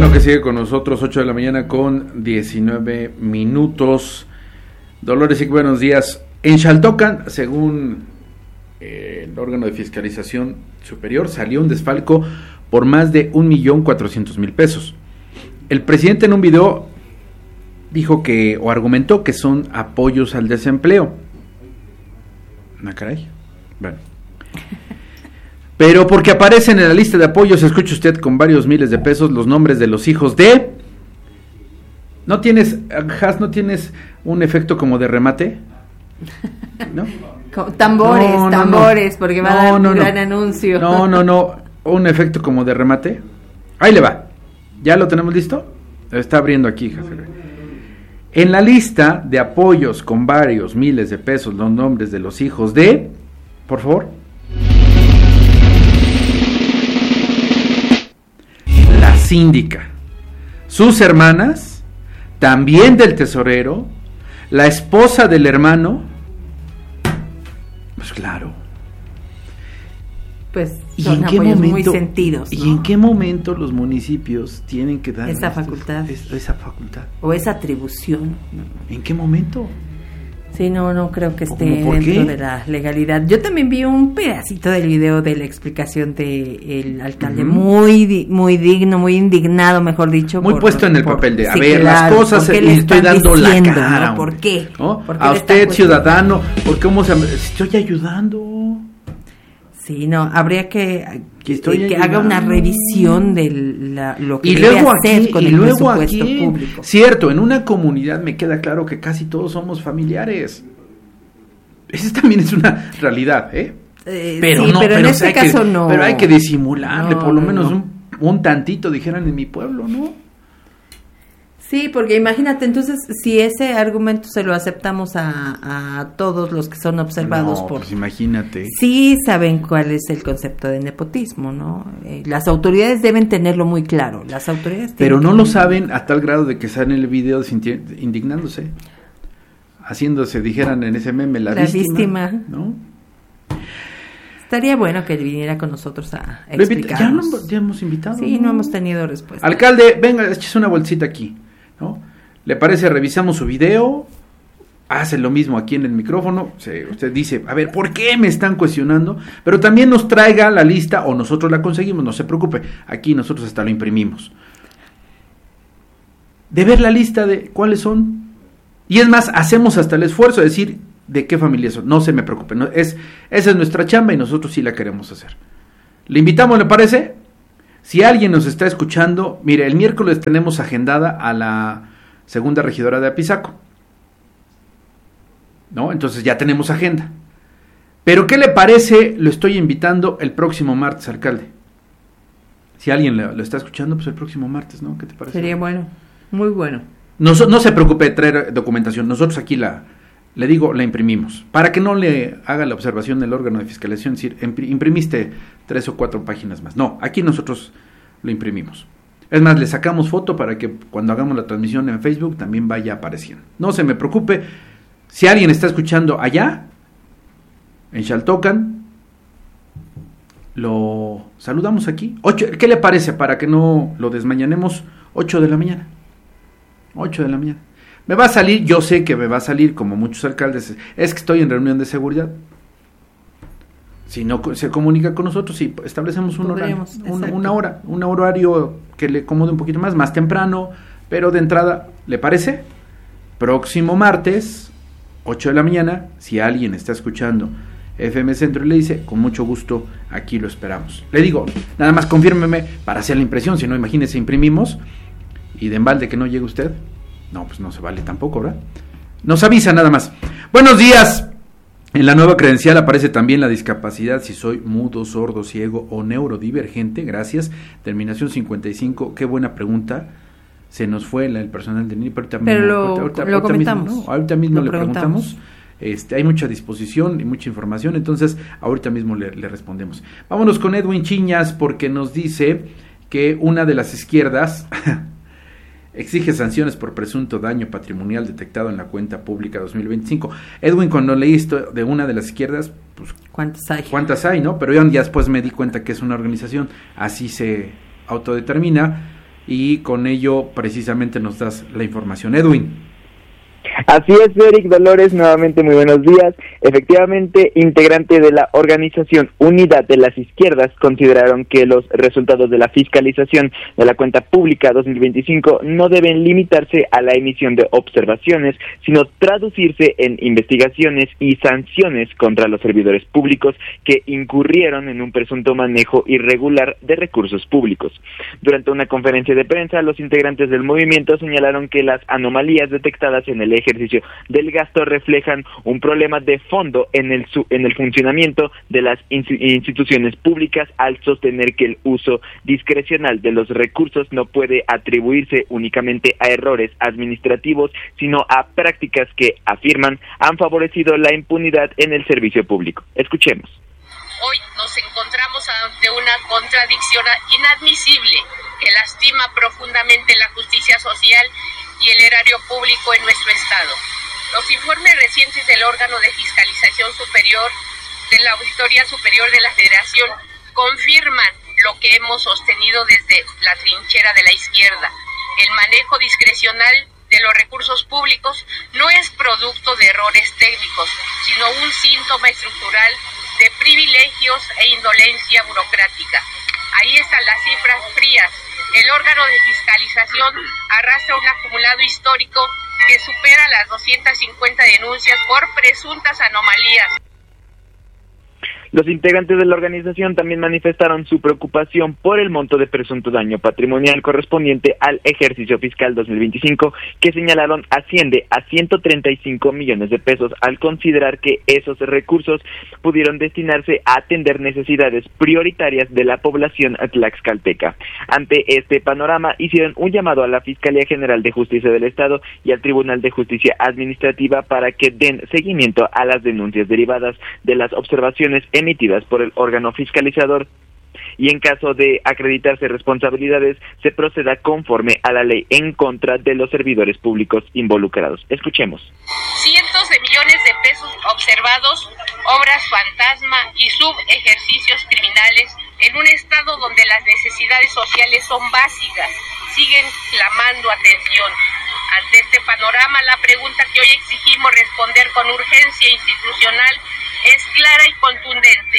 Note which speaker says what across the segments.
Speaker 1: bueno que sigue con nosotros, 8 de la mañana con 19 minutos. Dolores, y buenos días. En Xaltocan, según el órgano de fiscalización superior, salió un desfalco por más de 1.400.000 pesos. El presidente en un video dijo que, o argumentó que son apoyos al desempleo. Ah, caray. Bueno. Pero porque aparecen en la lista de apoyos, escuche usted, con varios miles de pesos, los nombres de los hijos de... ¿No tienes, Has, no tienes un efecto como de remate? ¿No?
Speaker 2: Tambores, porque va a dar un gran anuncio.
Speaker 1: No, un efecto como de remate. Ahí le va. ¿Ya lo tenemos listo? Está abriendo aquí, Has. En la lista de apoyos con varios miles de pesos, los nombres de los hijos de... Por favor. La síndica, sus hermanas, también del tesorero, la esposa del hermano. Pues claro.
Speaker 2: Pues son apoyos muy sentidos, ¿no?
Speaker 1: ¿Y en qué momento los municipios tienen que dar
Speaker 2: esa facultad?
Speaker 1: Esa facultad.
Speaker 2: O esa atribución.
Speaker 1: ¿En qué momento?
Speaker 2: Sí, no creo que esté dentro de la legalidad. Yo también vi un pedacito del video de la explicación del alcalde, muy digno, muy indignado, mejor dicho.
Speaker 1: Muy puesto en el papel de, a ver, las cosas, y estoy dando diciendo, la cara.
Speaker 2: ¿No? ¿Por qué?
Speaker 1: ¿No? A usted, ciudadano, ¿por cómo se... Estoy ayudando.
Speaker 2: Sí, no, habría que haga una revisión de lo que debe hacer con el presupuesto público.
Speaker 1: Cierto, en una comunidad me queda claro que casi todos somos familiares. Esa también es una realidad, ¿eh?
Speaker 2: Pero en este caso no.
Speaker 1: Pero hay que disimularle, por lo menos un tantito, dijeran en mi pueblo, ¿no?
Speaker 2: Sí, porque imagínate, entonces, si ese argumento se lo aceptamos a todos los que son observados
Speaker 1: pues imagínate.
Speaker 2: Sí saben cuál es el concepto de nepotismo, ¿no? Las autoridades deben tenerlo muy claro,
Speaker 1: pero no lo saben a tal grado de que salen en el video indignándose, haciéndose, dijeran en ese meme, la víctima, ¿no?
Speaker 2: Estaría bueno que viniera con nosotros a explicarnos.
Speaker 1: Ya hemos invitado.
Speaker 2: Sí, no hemos tenido respuesta.
Speaker 1: Alcalde, venga, échese una bolsita aquí, ¿no? ¿Le parece? Revisamos su video, hace lo mismo aquí en el micrófono, usted dice, a ver, ¿por qué me están cuestionando? Pero también nos traiga la lista, o nosotros la conseguimos, no se preocupe, aquí nosotros hasta lo imprimimos. De ver la lista de cuáles son, y es más, hacemos hasta el esfuerzo de decir de qué familia son, no se me preocupe, esa es nuestra chamba y nosotros sí la queremos hacer. Le invitamos, ¿le parece? Si alguien nos está escuchando, mire, el miércoles tenemos agendada a la segunda regidora de Apizaco, ¿no? Entonces ya tenemos agenda. Pero ¿qué le parece? Lo estoy invitando el próximo martes, alcalde. Si alguien lo está escuchando, pues el próximo martes, ¿no? ¿Qué te parece?
Speaker 2: Sería bueno, muy bueno.
Speaker 1: No se preocupe de traer documentación, nosotros aquí le digo, la imprimimos, para que no le haga la observación del órgano de fiscalización, es decir, imprimiste 3 o 4 páginas más. No, aquí nosotros lo imprimimos. Es más, le sacamos foto para que cuando hagamos la transmisión en Facebook también vaya apareciendo. No se me preocupe, si alguien está escuchando allá, en Xaltocan, lo saludamos aquí. ¿Qué le parece? Para que no lo desmañanemos, 8 de la mañana. 8 de la mañana. Me va a salir, yo sé que me va a salir, como muchos alcaldes, es que estoy en reunión de seguridad. Si no se comunica con nosotros, sí, establecemos un horario que le acomode un poquito más temprano, pero de entrada, ¿le parece? Próximo martes, 8 de la mañana, si alguien está escuchando FM Centro y le dice, con mucho gusto, aquí lo esperamos. Le digo, nada más confírmeme para hacer la impresión, si no, imagínese, imprimimos, y de embalde que no llegue usted. No, pues no se vale tampoco, ¿verdad? Nos avisa nada más. Buenos días. En la nueva credencial aparece también la discapacidad, si soy mudo, sordo, ciego o neurodivergente. Gracias. Terminación 55. Qué buena pregunta. Se nos fue el personal del NIE,
Speaker 2: pero lo comentamos.
Speaker 1: Mismo, ¿no? Ahorita mismo le preguntamos. Hay mucha disposición y mucha información, entonces ahorita mismo le respondemos. Vámonos con Edwin Chiñas, porque nos dice que una de las izquierdas... exige sanciones por presunto daño patrimonial detectado en la cuenta pública 2025. Edwin, cuando leí esto de una de las izquierdas, pues... ¿Cuántas hay, no? Pero ya después me di cuenta que es una organización, así se autodetermina, y con ello precisamente nos das la información. Edwin.
Speaker 3: Así es, Eric, Dolores, nuevamente muy buenos días. Efectivamente, integrante de la organización Unidad de las Izquierdas consideraron que los resultados de la fiscalización de la cuenta pública 2025 no deben limitarse a la emisión de observaciones, sino traducirse en investigaciones y sanciones contra los servidores públicos que incurrieron en un presunto manejo irregular de recursos públicos. Durante una conferencia de prensa, los integrantes del movimiento señalaron que las anomalías detectadas en el ejercicio del gasto reflejan un problema de fondo en el funcionamiento de las instituciones públicas, al sostener que el uso discrecional de los recursos no puede atribuirse únicamente a errores administrativos, sino a prácticas que, afirman, han favorecido la impunidad en el servicio público. Escuchemos.
Speaker 4: Hoy nos encontramos ante una contradicción inadmisible que lastima profundamente la justicia social y el erario público en nuestro Estado. Los informes recientes del órgano de fiscalización superior de la Auditoría Superior de la Federación confirman lo que hemos sostenido desde la trinchera de la izquierda. El manejo discrecional de los recursos públicos no es producto de errores técnicos, sino un síntoma estructural de privilegios e indolencia burocrática. Ahí están las cifras frías. El órgano de fiscalización arrastra un acumulado histórico que supera las 250 denuncias por presuntas anomalías.
Speaker 3: Los integrantes de la organización también manifestaron su preocupación por el monto de presunto daño patrimonial correspondiente al ejercicio fiscal 2025, que señalaron asciende a 135 millones de pesos, al considerar que esos recursos pudieron destinarse a atender necesidades prioritarias de la población tlaxcalteca. Ante este panorama, hicieron un llamado a la Fiscalía General de Justicia del Estado y al Tribunal de Justicia Administrativa para que den seguimiento a las denuncias derivadas de las observaciones emitidas por el órgano fiscalizador y, en caso de acreditarse responsabilidades, se proceda conforme a la ley en contra de los servidores públicos involucrados. Escuchemos.
Speaker 4: Cientos de millones de pesos observados, obras fantasma y subejercicios criminales en un estado donde las necesidades sociales son básicas, siguen clamando atención. Ante este panorama, la pregunta que hoy exigimos responder con urgencia institucional es clara y contundente.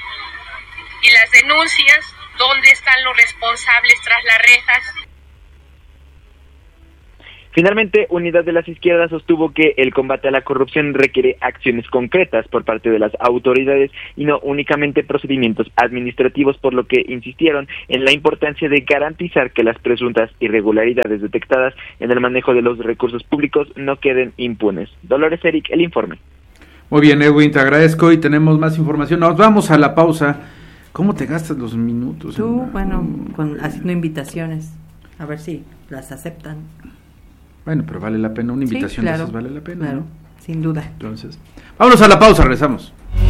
Speaker 4: ¿Y las denuncias? ¿Dónde están los responsables tras las rejas?
Speaker 3: Finalmente, Unidad de las Izquierdas sostuvo que el combate a la corrupción requiere acciones concretas por parte de las autoridades y no únicamente procedimientos administrativos, por lo que insistieron en la importancia de garantizar que las presuntas irregularidades detectadas en el manejo de los recursos públicos no queden impunes. Dolores, Eric, el informe.
Speaker 1: Muy bien, Edwin, te agradezco y tenemos más información. Nos vamos a la pausa. ¿Cómo te gastas los minutos?
Speaker 2: Tú, haciendo invitaciones, a ver si las aceptan.
Speaker 1: Bueno, pero vale la pena, una invitación,
Speaker 2: sí, claro,
Speaker 1: de esas vale la pena,
Speaker 2: claro,
Speaker 1: ¿no?
Speaker 2: Sin duda.
Speaker 1: Entonces, vámonos a la pausa, regresamos.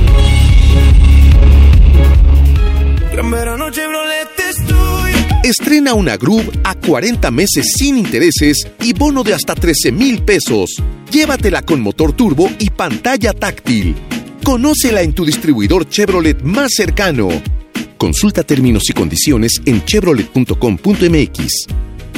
Speaker 5: Estrena una Groove a 40 meses sin intereses y bono de hasta 13,000 pesos. Llévatela con motor turbo y pantalla táctil. Conócela en tu distribuidor Chevrolet más cercano. Consulta términos y condiciones en chevrolet.com.mx.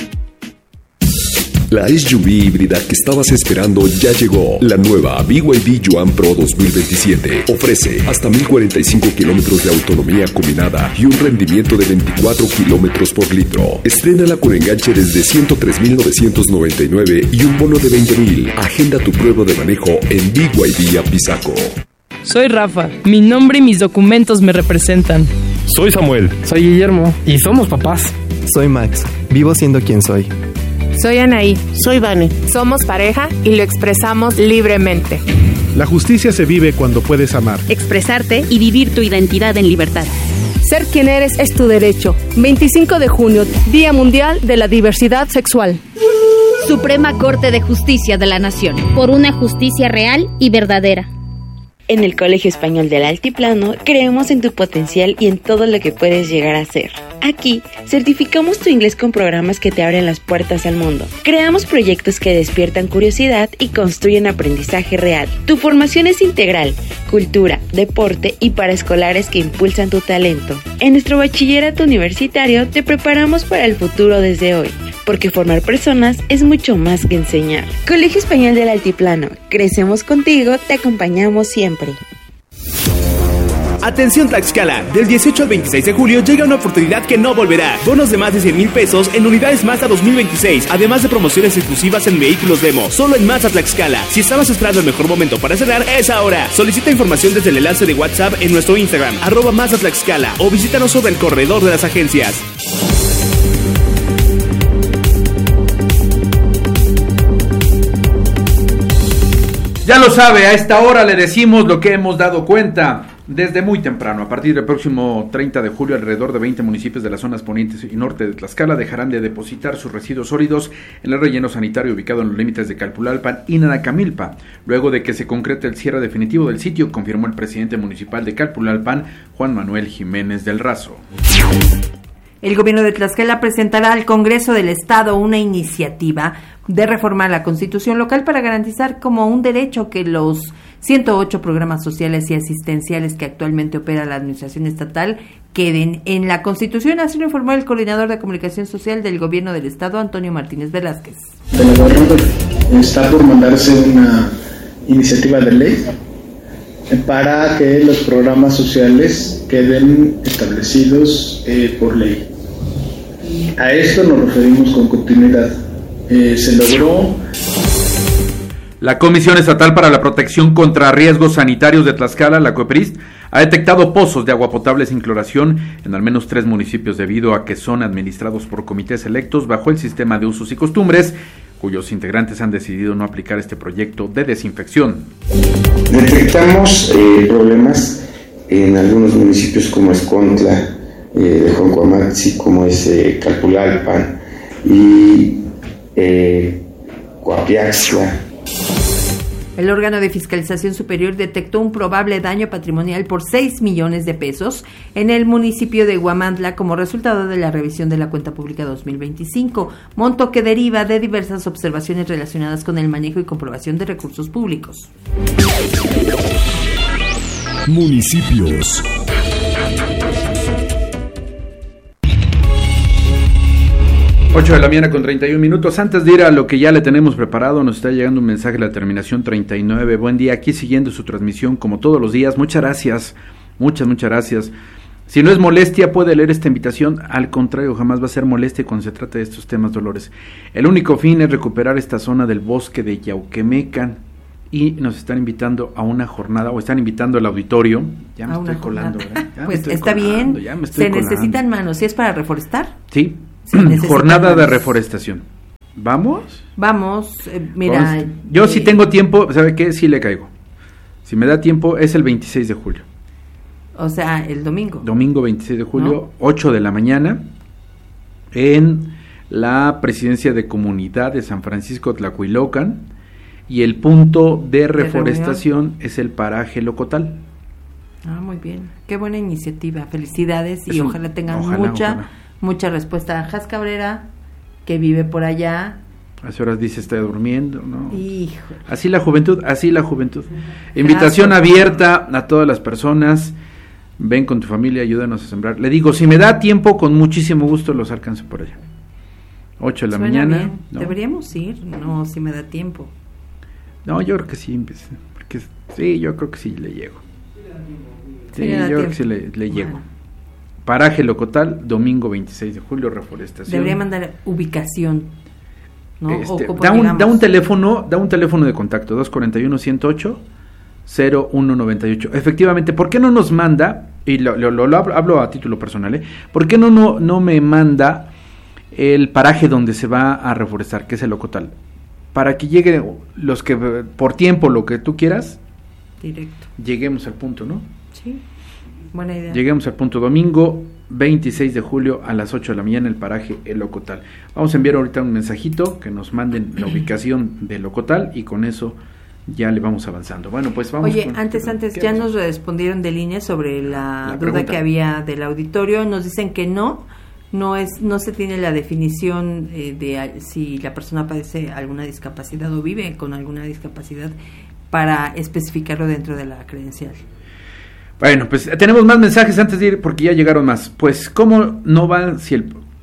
Speaker 6: La SUV híbrida que estabas esperando ya llegó. La nueva BYD Yuan Pro 2027 ofrece hasta 1,045 kilómetros de autonomía combinada y un rendimiento de 24 kilómetros por litro. Estrénala con enganche desde 103,999 y un bono de 20,000. Agenda tu prueba de manejo en BYD Apizaco.
Speaker 7: Soy Rafa. Mi nombre y mis documentos me representan.
Speaker 8: Soy Samuel.
Speaker 9: Soy Guillermo. Y somos papás.
Speaker 10: Soy Max. Vivo siendo quien soy.
Speaker 11: Soy Anaí. Soy Vane. Somos pareja y lo expresamos libremente.
Speaker 12: La justicia se vive cuando puedes amar,
Speaker 13: expresarte y vivir tu identidad en libertad.
Speaker 14: Ser quien eres es tu derecho. 25 de junio, Día Mundial de la Diversidad Sexual.
Speaker 13: Suprema Corte de Justicia de la Nación. Por una justicia real y verdadera.
Speaker 8: En el Colegio Español del Altiplano creemos en tu potencial y en todo lo que puedes llegar a ser. Aquí certificamos tu inglés con programas que te abren las puertas al mundo. Creamos proyectos que despiertan curiosidad y construyen aprendizaje real. Tu formación es integral, cultura, deporte y paraescolares que impulsan tu talento. En nuestro bachillerato universitario te preparamos para el futuro desde hoy, porque formar personas es mucho más que enseñar. Colegio Español del Altiplano, crecemos contigo, te acompañamos siempre.
Speaker 15: Atención Tlaxcala, del 18 al 26 de julio llega una oportunidad que no volverá. Bonos de más de 100,000 pesos en unidades Mazda 2026, además de promociones exclusivas en vehículos demo, solo en Mazda Tlaxcala. Si estabas esperando el mejor momento para cenar, es ahora. Solicita información desde el enlace de WhatsApp en nuestro Instagram, @Mazda Tlaxcala, o visítanos sobre el corredor de las agencias.
Speaker 1: Ya lo sabe, a esta hora le decimos lo que hemos dado cuenta desde muy temprano. A partir del próximo 30 de julio, alrededor de 20 municipios de las zonas ponientes y norte de Tlaxcala dejarán de depositar sus residuos sólidos en el relleno sanitario ubicado en los límites de Calpulalpan y Nanacamilpa. Luego de que se concrete el cierre definitivo del sitio, confirmó el presidente municipal de Calpulalpan, Juan Manuel Jiménez del Razo.
Speaker 2: El gobierno de Tlaxcala presentará al Congreso del Estado una iniciativa de reformar la Constitución local para garantizar como un derecho que los 108 programas sociales y asistenciales que actualmente opera la administración estatal queden en la Constitución, así lo informó el coordinador de comunicación social del gobierno del Estado, Antonio Martínez Velázquez.
Speaker 16: El gobierno está por mandarse una iniciativa de ley para que los programas sociales queden establecidos por ley. A esto nos referimos con continuidad. Se logró.
Speaker 1: La Comisión Estatal para la Protección contra Riesgos Sanitarios de Tlaxcala, la COEPRIS, ha detectado pozos de agua potable sin cloración en al menos 3 municipios debido a que son administrados por comités electos bajo el sistema de usos y costumbres, cuyos integrantes han decidido no aplicar este proyecto de desinfección.
Speaker 17: Detectamos problemas en algunos municipios como Escontla, de Joncuamatzi, como es Calpulalpan y Coapiaxtla.
Speaker 2: El órgano de fiscalización superior detectó un probable daño patrimonial por 6 millones de pesos en el municipio de Huamantla como resultado de la revisión de la cuenta pública 2025, monto que deriva de diversas observaciones relacionadas con el manejo y comprobación de recursos públicos.
Speaker 6: Municipios.
Speaker 1: Ocho de la mañana con 31 minutos. Antes de ir a lo que ya le tenemos preparado, nos está llegando un mensaje de la terminación 39. Buen día, aquí siguiendo su transmisión como todos los días. Muchas gracias, muchas gracias. Si no es molestia, puede leer esta invitación. Al contrario, jamás va a ser molestia cuando se trata de estos temas, Dolores. El único fin es recuperar esta zona del bosque de Yauquemecan. Y nos están invitando a una jornada, o están invitando al auditorio. Ya me estoy colando, ¿verdad?
Speaker 2: Pues está bien, se necesitan manos. ¿Si es para reforestar?
Speaker 1: Sí. Jornada de reforestación. ¿Vamos?
Speaker 2: Vamos, mira.
Speaker 1: Yo si tengo tiempo, ¿sabe qué? Sí le caigo. Si me da tiempo, es el 26 de julio.
Speaker 2: O sea, el domingo.
Speaker 1: Domingo 26 de julio, 8 de la mañana, en la Presidencia de Comunidad de San Francisco Tlacuilocan, y el punto de reforestación es el paraje Locotal.
Speaker 2: Ah, muy bien. Qué buena iniciativa. Felicidades y ojalá tengan mucha respuesta. Jas Cabrera, que vive por allá.
Speaker 1: Hace horas dice está durmiendo, ¿no?
Speaker 2: Híjole.
Speaker 1: Así la juventud. Invitación abierta a todas las personas. Ven con tu familia, ayúdanos a sembrar. Le digo, si me da tiempo, con muchísimo gusto los alcanzo por allá. 8 de la mañana.
Speaker 2: ¿No? Deberíamos ir, no, si me da tiempo.
Speaker 1: No, yo creo que sí, porque sí, yo creo que sí le llego. Sí, yo creo que sí le llego. Paraje Locotal, domingo 26 de julio, reforestación.
Speaker 2: Debería mandar ubicación, ¿no?
Speaker 1: Da un teléfono de contacto, 241-108-0198. Efectivamente, ¿por qué no nos manda, y lo hablo a título personal, ¿por qué no me manda el paraje donde se va a reforestar, que es el Locotal? Para que llegue los que, por tiempo, lo que tú quieras,
Speaker 2: directo.
Speaker 1: Lleguemos al punto, ¿no?
Speaker 2: Sí. Buena idea.
Speaker 1: Lleguemos al punto, domingo 26 de julio a las 8 de la mañana, el paraje El Locotal. Vamos a enviar ahorita un mensajito que nos manden la ubicación del Locotal y con eso ya le vamos avanzando. Bueno, pues vamos.
Speaker 2: Oye, antes, ya nos respondieron de línea sobre la duda
Speaker 1: pregunta
Speaker 2: que había del auditorio. Nos dicen que no se tiene la definición de si la persona padece alguna discapacidad o vive con alguna discapacidad para especificarlo dentro de la credencial.
Speaker 1: Bueno, pues tenemos más mensajes antes de ir porque ya llegaron más. Pues cómo no va si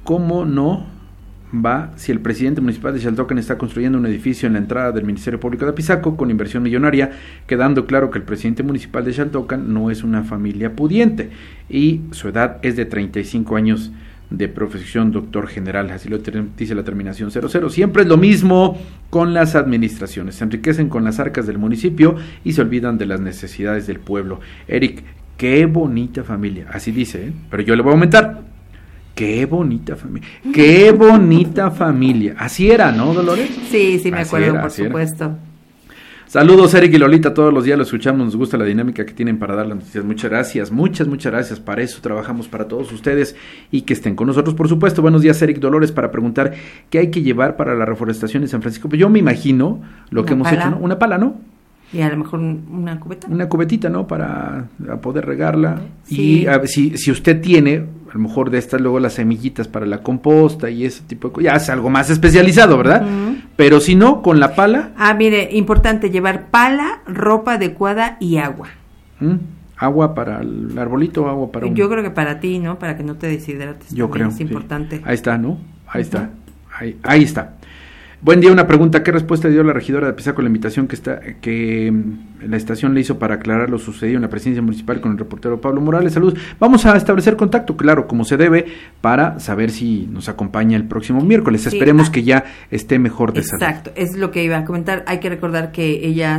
Speaker 1: el presidente municipal de Xaltocan está construyendo un edificio en la entrada del Ministerio Público de Apizaco con inversión millonaria, quedando claro que el presidente municipal de Xaltocan no es una familia pudiente y su edad es de 35 años de profesión, doctor general, así lo dice la terminación 00. Siempre es lo mismo con las administraciones, se enriquecen con las arcas del municipio y se olvidan de las necesidades del pueblo. Eric, qué bonita familia, así dice, pero yo le voy a aumentar. Qué bonita familia, qué bonita familia. Así era, ¿no, Dolores?
Speaker 2: Sí, me acuerdo, por supuesto.
Speaker 1: Saludos, Eric y Lolita, todos los días lo escuchamos, nos gusta la dinámica que tienen para dar las noticias. Muchas gracias, muchas gracias, para eso trabajamos para todos ustedes y que estén con nosotros, por supuesto. Buenos días, Eric. Dolores, para preguntar qué hay que llevar para la reforestación en San Francisco. Pues yo me imagino lo que hemos hecho, ¿no? Una pala, ¿no?
Speaker 2: Y a lo mejor una cubeta.
Speaker 1: Una cubetita, ¿no? Para poder regarla.
Speaker 2: Sí.
Speaker 1: Y si usted tiene, a lo mejor de estas luego las semillitas para la composta y ese tipo de cosas, ya es algo más especializado, ¿verdad? Uh-huh. Pero si no, con la pala.
Speaker 2: Mire, importante llevar pala, ropa adecuada y agua.
Speaker 1: Agua para el arbolito, agua para
Speaker 2: Yo creo que para ti, ¿no? Para que no te deshidrates.
Speaker 1: Yo creo.
Speaker 2: Es importante.
Speaker 1: Ahí está, ¿no? Ahí está. Ahí está. Buen día, una pregunta. ¿Qué respuesta dio la regidora de Apizaco a la invitación que la estación le hizo para aclarar lo sucedido en la presidencia municipal con el reportero Pablo Morales? Saludos. Vamos a establecer contacto, claro, como se debe, para saber si nos acompaña el próximo miércoles. Sí, esperemos que ya esté mejor de salud.
Speaker 2: Exacto, es lo que iba a comentar. Hay que recordar que ella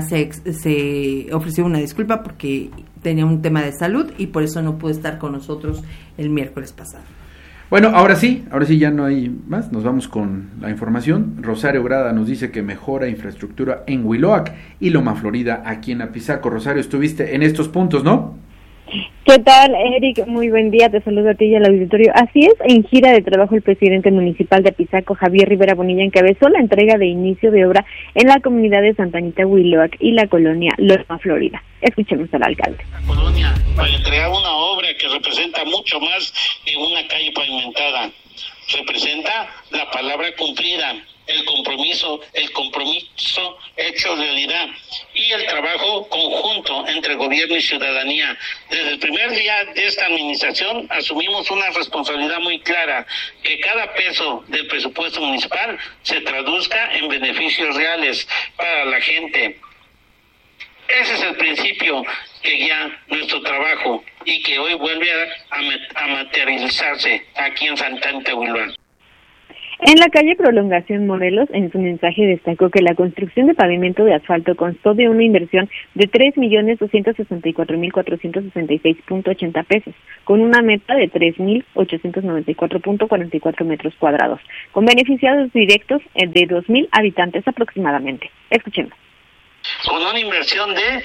Speaker 2: se ofreció una disculpa porque tenía un tema de salud y por eso no pudo estar con nosotros el miércoles pasado.
Speaker 1: Bueno, ahora sí ya no hay más, nos vamos con la información. Rosario Grada nos dice que mejora infraestructura en Huiloac y Loma Florida aquí en Apizaco. Rosario, estuviste en estos puntos, ¿no?
Speaker 18: ¿Qué tal, Eric? Muy buen día, te saludo a ti y al auditorio. Así es, en gira de trabajo el presidente municipal de Apizaco, Javier Rivera Bonilla, encabezó la entrega de inicio de obra en la comunidad de Santa Anita Huiloac y la colonia Loma Florida. Escuchemos al alcalde.
Speaker 19: La colonia para entregar una obra que representa mucho más que una calle pavimentada. Representa la palabra cumplida, el compromiso hecho realidad y el trabajo conjunto entre gobierno y ciudadanía. Desde el primer día de esta administración asumimos una responsabilidad muy clara, que cada peso del presupuesto municipal se traduzca en beneficios reales para la gente. Ese es el principio que guía nuestro trabajo y que hoy vuelve a materializarse aquí en Santa Anita Huiloac.
Speaker 18: En la calle Prolongación Morelos, en su mensaje destacó que la construcción de pavimento de asfalto constó de una inversión de 3.264.466.80 pesos, con una meta de 3.894.44 metros cuadrados, con beneficiados directos de 2.000 habitantes aproximadamente. Escuchemos.
Speaker 19: Con una inversión de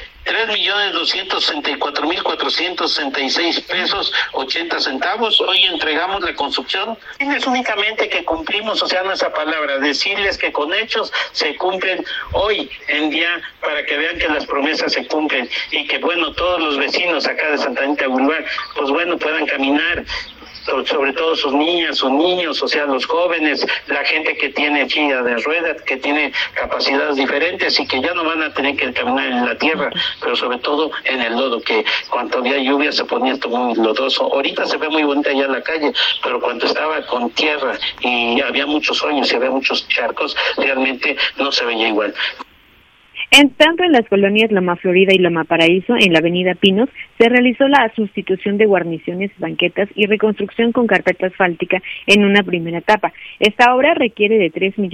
Speaker 19: 3.264.466 pesos 80 centavos, hoy entregamos la construcción. Es únicamente que cumplimos, o sea, nuestra palabra, decirles que con hechos se cumplen hoy en día para que vean que las promesas se cumplen y que, bueno, todos los vecinos acá de Santa Anita Huiloac, pues bueno, puedan caminar, sobre todo sus niñas, sus niños, o sea, los jóvenes, la gente que tiene silla de ruedas, que tiene capacidades diferentes y que ya no van a tener que caminar en la tierra, pero sobre todo en el lodo, que cuando había lluvia se ponía esto muy lodoso. Ahorita se ve muy bonita ya la calle, pero cuando estaba con tierra y había muchos hoyos y había muchos charcos, realmente no se veía igual.
Speaker 18: En tanto, en las colonias Loma Florida y Loma Paraíso, en la avenida Pinos, se realizó la sustitución de guarniciones, banquetas y reconstrucción con carpeta asfáltica en una primera etapa. Esta obra requiere de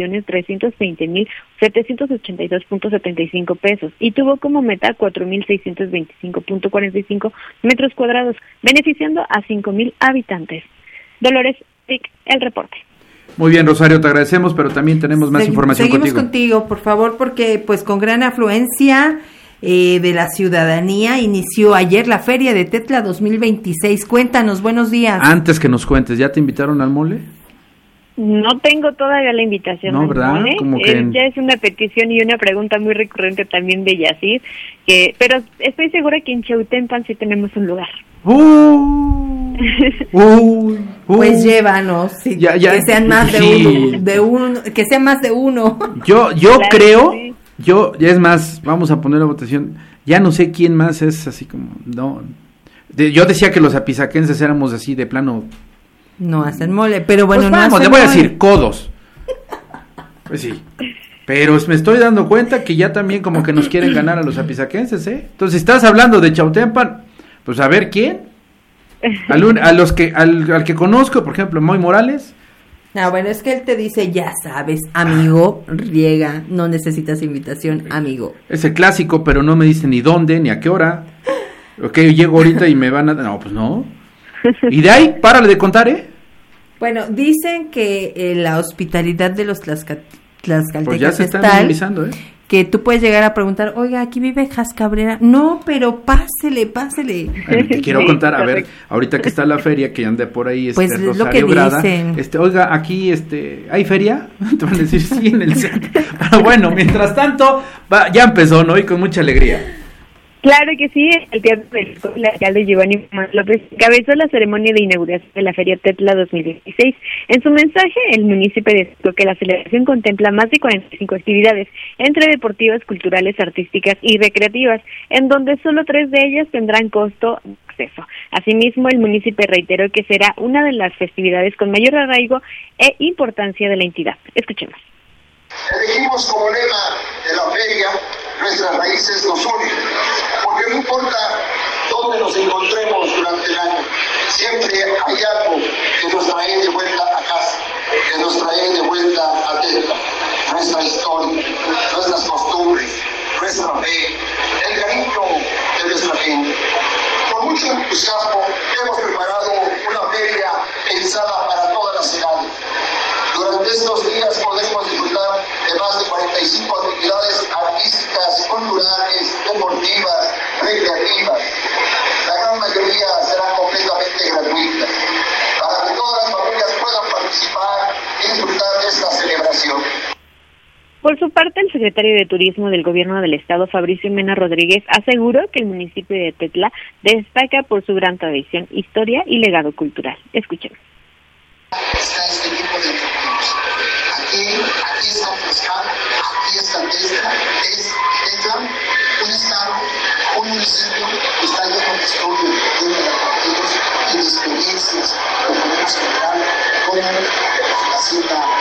Speaker 18: 3.320.782.75 pesos y tuvo como meta 4.625.45 metros cuadrados, beneficiando a 5.000 habitantes. Dolores, el reporte.
Speaker 1: Muy bien, Rosario, te agradecemos, pero también tenemos más información
Speaker 2: contigo. Seguimos contigo, por favor, porque pues con gran afluencia de la ciudadanía inició ayer la Feria de Tetla 2026. Cuéntanos, buenos días.
Speaker 1: Antes que nos cuentes, ¿ya te invitaron al mole?
Speaker 18: No tengo todavía la invitación.
Speaker 1: No, ¿verdad? Como que
Speaker 18: ya es una petición y una pregunta muy recurrente también de Yacir, pero estoy segura que en Chautempan sí tenemos un lugar.
Speaker 2: Pues llévanos, sí, que sean más de uno, que sean más de uno.
Speaker 1: Yo claro, creo, sí. Es más, vamos a poner la votación. Ya no sé quién más es así como, no. Yo decía que los apizaquenses éramos así de plano.
Speaker 2: No hacen mole, pero bueno,
Speaker 1: pues vamos,
Speaker 2: no hacen
Speaker 1: le voy
Speaker 2: mole.
Speaker 1: a decir codos. Pues sí. Pero me estoy dando cuenta que ya también como que nos quieren ganar a los apizaquenses, ¿eh? Entonces, estás hablando de Chautempan, pues a ver quién. Al que conozco, por ejemplo, Moy Morales.
Speaker 2: No, bueno, es que él te dice, ya sabes, amigo, riega, no necesitas invitación, amigo.
Speaker 1: Es el clásico, pero no me dice ni dónde, ni a qué hora. Ok, llego ahorita y me van a... No, pues no. Y de ahí, párale de contar, ¿eh?
Speaker 2: Bueno, dicen que la hospitalidad de los tlaxcaltecas
Speaker 1: pues ya se
Speaker 2: es
Speaker 1: están
Speaker 2: tal
Speaker 1: minimizando, ¿eh?
Speaker 2: Que tú puedes llegar a preguntar, oiga, aquí vive Jas Cabrera. No, pero pásele.
Speaker 1: Te quiero contar, a ver, ahorita que está la feria, que ande por ahí,
Speaker 2: pues es
Speaker 1: Rosario
Speaker 2: lo que
Speaker 1: Grada,
Speaker 2: dicen.
Speaker 1: Oiga, aquí, ¿hay feria? Te van a decir, sí, en el centro. Pero bueno, mientras tanto, ya empezó, ¿no? Y con mucha alegría.
Speaker 18: Claro que sí, el Teatro del alcalde Giovanni López encabezó la ceremonia de inauguración de la Feria Tetla 2016. En su mensaje, el municipio destacó que la celebración contempla más de 45 actividades, entre deportivas, culturales, artísticas y recreativas, en donde solo 3 de ellas tendrán costo de acceso. Asimismo, el municipio reiteró que será una de las festividades con mayor arraigo e importancia de la entidad. Escuchemos.
Speaker 20: Elegimos como lema de la feria, nuestras raíces nos unen, porque no importa dónde nos encontremos durante el año, siempre hay algo que nos trae de vuelta a casa, que nos trae de vuelta a Tetla, nuestra historia, nuestras costumbres, nuestra fe, el cariño de nuestra gente. Con mucho entusiasmo hemos preparado una feria pensada para todas las edades. Durante estos días podemos disfrutar de más de 45 actividades artísticas, culturales, deportivas, recreativas. La gran mayoría serán completamente gratuitas, para que todas las familias puedan participar y disfrutar de esta celebración.
Speaker 18: Por su parte, el secretario de Turismo del Gobierno del Estado, Fabricio Mena Rodríguez, aseguró que el municipio de Tetla destaca por su gran tradición, historia y legado cultural. Escuchemos.
Speaker 20: Está este tipo de actividades. Aquí está Tlaxcala, aquí está Tetla, un estado, un municipio que está lleno de historia, lleno de partidos y de experiencias que podemos generar como la hacienda